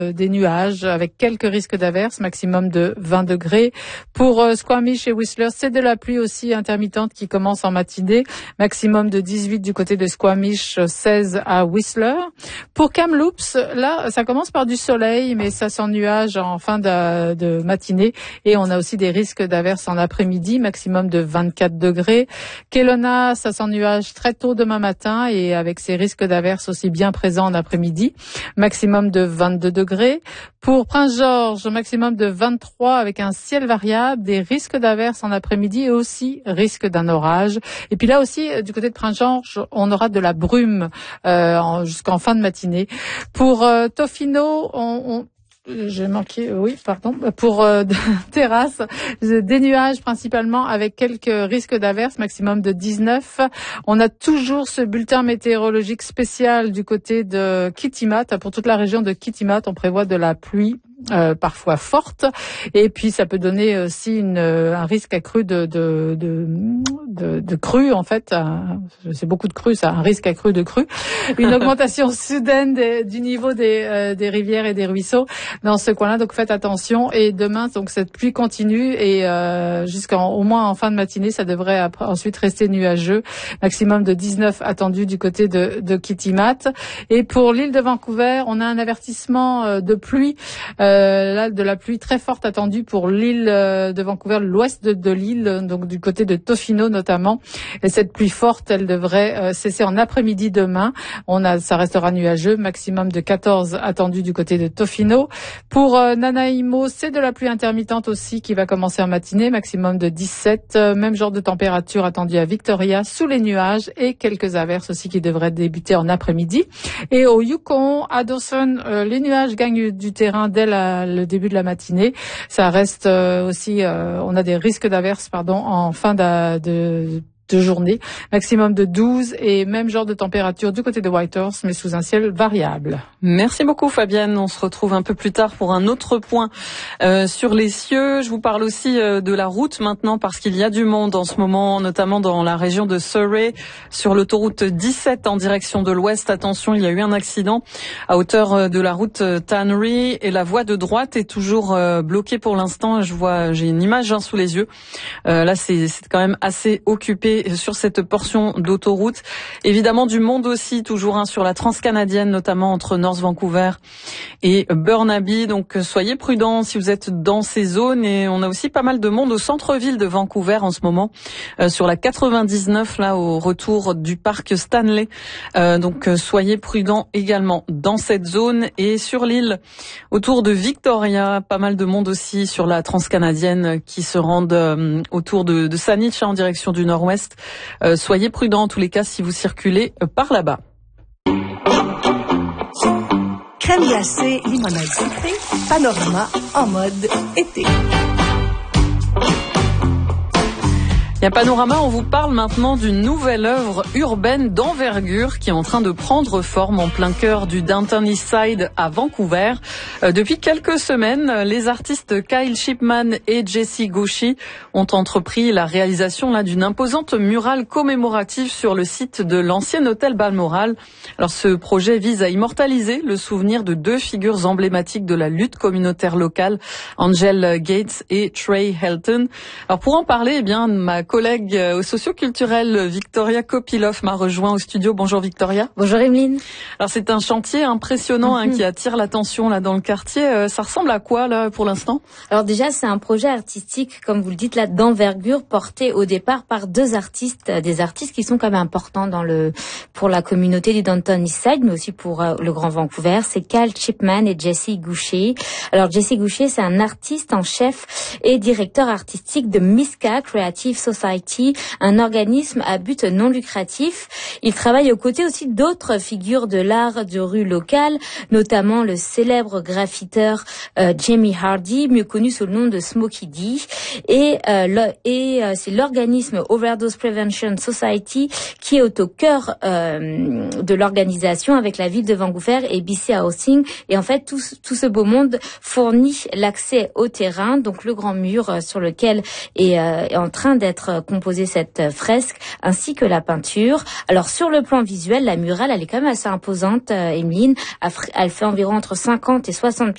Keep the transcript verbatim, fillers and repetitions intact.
des nuages avec quelques risques d'averses, maximum de vingt degrés. Pour euh, Squamish et Whistler, c'est de la pluie aussi intermittente qui commence en matinée, maximum de dix-huit du côté de Squamish, seize à Whistler. Pour Kamloops, là, ça commence par du soleil, mais ça s'ennuage en fin de, de matinée et on a aussi des risques d'averses en après-midi, maximum de vingt-quatre degrés. Kelowna, ça s'ennuage très tôt demain matin et avec ces risques d'averses aussi bien présents en après-midi, maximum de vingt-deux degrés. Pour Prince George, maximum de vingt-trois avec un ciel variable, des risques d'averses en après-midi et aussi risque d'un orage. Et puis là aussi, du côté de Prince George, on aura de la brume euh, jusqu'en fin de matinée. Pour euh, Tofino, on... on J'ai manqué, oui, pardon. Pour euh, terrasse, des nuages principalement avec quelques risques d'averses, maximum de dix-neuf. On a toujours ce bulletin météorologique spécial du côté de Kitimat. Pour toute la région de Kitimat, on prévoit de la pluie. Euh, parfois forte, et puis ça peut donner aussi une, un risque accru de de de de, de crue en fait. C'est beaucoup de crues, ça, un risque accru de crue, une augmentation soudaine des, du niveau des euh, des rivières et des ruisseaux dans ce coin-là. Donc faites attention. Et demain, donc cette pluie continue et euh, jusqu'en au moins en fin de matinée, ça devrait après, ensuite rester nuageux. Maximum de dix-neuf attendu du côté de de Kitimat. Et pour l'île de Vancouver, on a un avertissement de pluie. Euh, Euh, là, de la pluie très forte attendue pour l'île de Vancouver, l'ouest de, de l'île, donc du côté de Tofino notamment. Et cette pluie forte, elle devrait euh, cesser en après-midi demain. On a, ça restera nuageux, maximum de quatorze attendu du côté de Tofino. Pour euh, Nanaimo, c'est de la pluie intermittente aussi qui va commencer en matinée, maximum de dix-sept. Euh, même genre de température attendue à Victoria, sous les nuages et quelques averses aussi qui devraient débuter en après-midi. Et au Yukon, à Dawson, euh, les nuages gagnent du terrain dès la le début de la matinée. Ça reste euh, aussi, euh, on a des risques d'averses, pardon, en fin de, de de journée, maximum de douze et même genre de température du côté de Whitehorse, mais sous un ciel variable. Merci beaucoup Fabienne, on se retrouve un peu plus tard pour un autre point euh, sur les cieux. Je vous parle aussi euh, de la route maintenant parce qu'il y a du monde en ce moment, notamment dans la région de Surrey, sur l'autoroute dix-sept en direction de l'ouest. Attention, il y a eu un accident à hauteur de la route Tannery et la voie de droite est toujours euh, bloquée pour l'instant. Je vois, j'ai une image hein, sous les yeux. Euh, là, c'est, c'est quand même assez occupé sur cette portion d'autoroute. Évidemment du monde aussi, toujours hein, sur la transcanadienne, notamment entre North Vancouver et Burnaby. Donc soyez prudents si vous êtes dans ces zones. Et on a aussi pas mal de monde au centre-ville de Vancouver en ce moment, euh, sur la quatre-vingt-dix-neuf, là au retour du parc Stanley. Euh, donc soyez prudents également dans cette zone. Et sur l'île, autour de Victoria, pas mal de monde aussi sur la transcanadienne qui se rendent euh, autour de, de Saanich en direction du nord-ouest. Euh, soyez prudents en tous les cas si vous circulez euh, par là-bas. Crème glacée, limonade sucrée, panorama en mode été. Et à Panorama, on vous parle maintenant d'une nouvelle œuvre urbaine d'envergure qui est en train de prendre forme en plein cœur du Downtown Eastside à Vancouver. Euh, depuis quelques semaines, les artistes Kyle Shipman et Jesse Gouchy ont entrepris la réalisation là d'une imposante murale commémorative sur le site de l'ancien hôtel Balmoral. Alors ce projet vise à immortaliser le souvenir de deux figures emblématiques de la lutte communautaire locale, Angel Gates et Trey Helton. Alors pour en parler, eh bien ma collègue au socio-culturel Victoria Kopiloff m'a rejoint au studio. Bonjour Victoria. Bonjour Emeline. Alors c'est un chantier impressionnant mm-hmm. hein, qui attire l'attention là dans le quartier. Euh, ça ressemble à quoi là pour l'instant? Alors déjà c'est un projet artistique, comme vous le dites là, d'envergure, porté au départ par deux artistes, des artistes qui sont quand même importants dans le pour la communauté du Downtown Eastside, mais aussi pour euh, le Grand Vancouver. C'est Kyle Shipman et Jesse Gouchy. Alors Jesse Gouchy, c'est un artiste en chef et directeur artistique de Miska Creative Society, un organisme à but non lucratif. Il travaille aux côtés aussi d'autres figures de l'art de rue local, notamment le célèbre graffiteur euh, Jamie Hardy, mieux connu sous le nom de Smokey D. Et, euh, le, et euh, c'est l'organisme Overdose Prevention Society qui est au cœur euh, de l'organisation avec la ville de Vancouver et B C Housing. Et en fait, tout, tout ce beau monde fournit l'accès au terrain, donc le grand mur sur lequel est, euh, est en train d'être composée cette fresque, ainsi que la peinture. Alors sur le plan visuel, la murale, elle est quand même assez imposante, euh, Emeline. Elle fait environ entre cinquante et soixante